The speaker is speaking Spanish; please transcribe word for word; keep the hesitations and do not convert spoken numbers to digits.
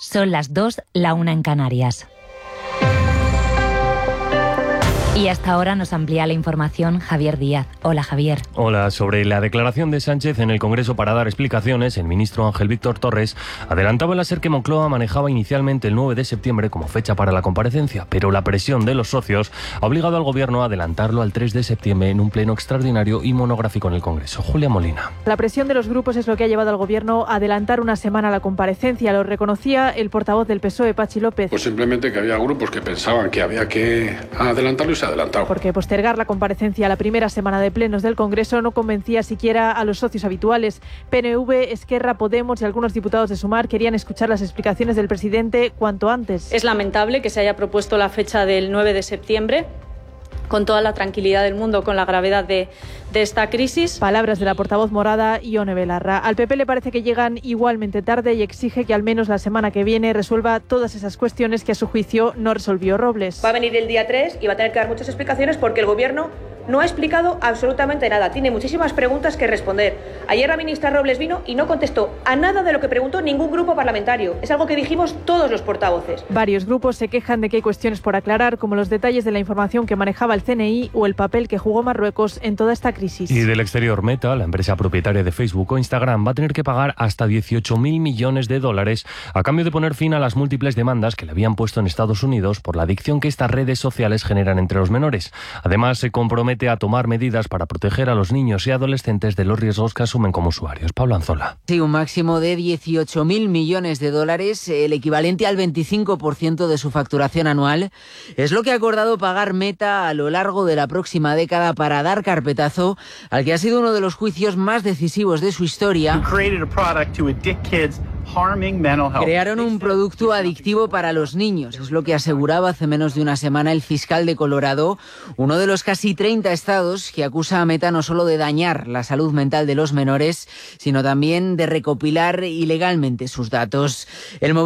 Son las dos, la una en Canarias. Y hasta ahora nos amplía la información Javier Díaz. Hola, Javier. Hola. Sobre la declaración de Sánchez en el Congreso para dar explicaciones, el ministro Ángel Víctor Torres adelantaba en la SER que Moncloa manejaba inicialmente el nueve de septiembre como fecha para la comparecencia, pero la presión de los socios ha obligado al Gobierno a adelantarlo al tres de septiembre en un pleno extraordinario y monográfico en el Congreso. Julia Molina. La presión de los grupos es lo que ha llevado al Gobierno a adelantar una semana la comparecencia. Lo reconocía el portavoz del P S O E, Patxi López. Pues simplemente que había grupos que pensaban que había que adelantarlo y se ha adelantado. Porque postergar la comparecencia a la primera semana de plenos del Congreso no convencía siquiera a los socios habituales. P N V, Esquerra, Podemos y algunos diputados de Sumar querían escuchar las explicaciones del presidente cuanto antes. Es lamentable que se haya propuesto la fecha del nueve de septiembre. Con toda la tranquilidad del mundo, con la gravedad de, de esta crisis. Palabras de la portavoz morada, Ione Belarra. Al P P le parece que llegan igualmente tarde y exige que al menos la semana que viene resuelva todas esas cuestiones que a su juicio no resolvió Robles. Va a venir el día tres y va a tener que dar muchas explicaciones porque el Gobierno no ha explicado absolutamente nada. Tiene muchísimas preguntas que responder. Ayer la ministra Robles vino y no contestó a nada de lo que preguntó ningún grupo parlamentario. Es algo que dijimos todos los portavoces. Varios grupos se quejan de que hay cuestiones por aclarar, como los detalles de la información que manejaba el C N I o el papel que jugó Marruecos en toda esta crisis. Y del exterior, Meta, la empresa propietaria de Facebook o Instagram, va a tener que pagar hasta dieciocho mil millones de dólares a cambio de poner fin a las múltiples demandas que le habían puesto en Estados Unidos por la adicción que estas redes sociales generan entre los menores. Además, se compromete a tomar medidas para proteger a los niños y adolescentes de los riesgos que asumen como usuarios. Pablo Anzola. Sí, un máximo de dieciocho mil millones de dólares, el equivalente al veinticinco por ciento de su facturación anual, es lo que ha acordado pagar Meta a lo largo de la próxima década para dar carpetazo al que ha sido uno de los juicios más decisivos de su historia. Crearon un producto adictivo para los niños, es lo que aseguraba hace menos de una semana el fiscal de Colorado, uno de los casi treinta estados que acusa a Meta no solo de dañar la salud mental de los menores, sino también de recopilar ilegalmente sus datos. El